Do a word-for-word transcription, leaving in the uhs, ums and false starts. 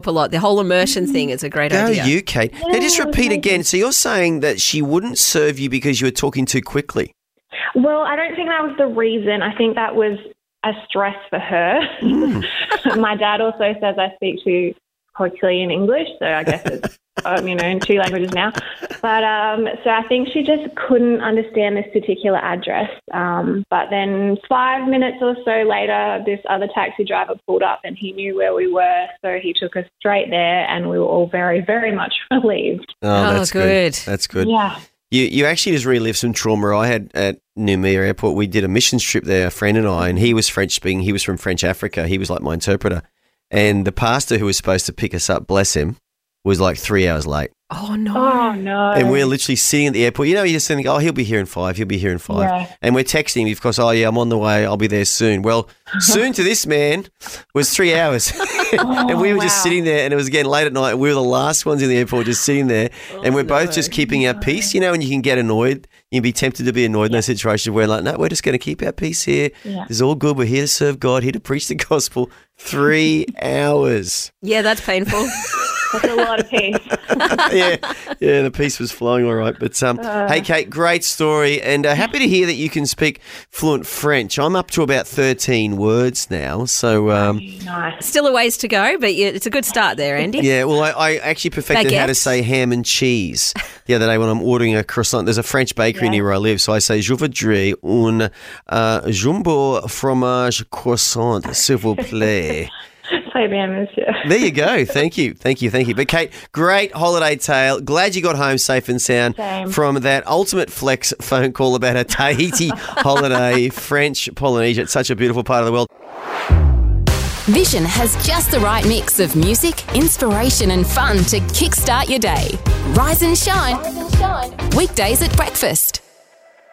a lot. The whole immersion thing is a great Go idea. you, Kate. Yeah, now, just repeat okay. again. So you're saying that she wouldn't serve you because you were talking too quickly? Well, I don't think that was the reason. I think that was a stress for her. Mm. My dad also says I speak too quickly in English, so I guess it's, um, you know, in two languages now. But um, so I think she just couldn't understand this particular address. Um, but then five minutes or so later, this other taxi driver pulled up and he knew where we were, so he took us straight there, and we were all very, very much relieved. Oh, Oh, that's good. good. That's good. Yeah. You you actually just relived some trauma I had at Noumea Airport. We did a missions trip there, a friend and I, and he was French speaking. He was from French Africa. He was like my interpreter. And the pastor who was supposed to pick us up, bless him, was like three hours late. Oh, no. Oh, no. And we're literally sitting at the airport. You know, you just think, oh, he'll be here in five. He'll be here in five. Yeah. And we're texting him, of course, oh, yeah, I'm on the way. I'll be there soon. Well, soon to this man was three hours. and we were just wow. sitting there, and it was getting late at night. And we were the last ones in the airport just sitting there. and we're both just keeping our peace. You know, and you can get annoyed. You'd be tempted to be annoyed in those situations where, like, no, we're just going to keep our peace here. Yeah. It's all good. We're here to serve God, here to preach the gospel. Three hours. Yeah, that's painful. That's a lot of peace. yeah, yeah, the piece was flowing all right. But um, hey, Kate, great story, and uh, happy to hear that you can speak fluent French. I'm up to about thirteen words now, so um, Nice. Still a ways to go, but yeah, it's a good start there, Andy. yeah. Well, I, I actually perfected how to Baguette. say ham and cheese the other day when I'm ordering a croissant. There's a French bakery Yeah. near where I live, so I say je voudrais un uh, jumbo fromage croissant, s'il vous plaît. Très bien, monsieur. There you go. Thank you. Thank you. Thank you. But Kate, great holiday tale. Glad you got home safe and sound Same. from that ultimate flex phone call about a Tahiti holiday, French Polynesia. It's such a beautiful part of the world. Vision has just the right mix of music, inspiration and fun to kickstart your day. Rise and shine. Rise and shine. Weekdays at breakfast.